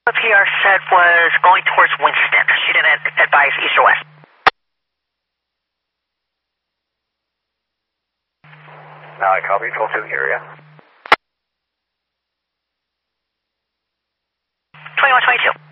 The PR said was going towards Winston. She didn't advise east or west. Now I copy, 12-2 here, yeah. 2122.